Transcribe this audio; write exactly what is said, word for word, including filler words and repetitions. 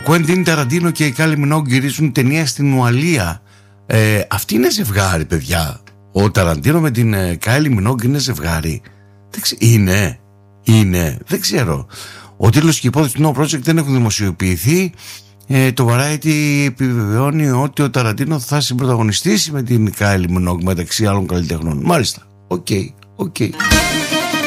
Κουέντιν Ταραντίνο και η Κάλι Μινόγκ γυρίζουν ταινία στην Ουαλία. Ε, αυτή είναι ζευγάρι, παιδιά. Ο Ταραντίνο με την ε, Κάλι Μινόγκ είναι ζευγάρι. Δεν ξε... Είναι, είναι, δεν ξέρω. Ο τίτλος και η υπόθεση του No Project δεν έχουν δημοσιοποιηθεί. Ε, το Variety επιβεβαιώνει ότι ο Ταραντίνο θα συμπρωταγωνιστήσει με την Κάλι Μινόγκ μεταξύ άλλων καλλιτεχνών. Μάλιστα. Οκ, okay, οκ. Okay.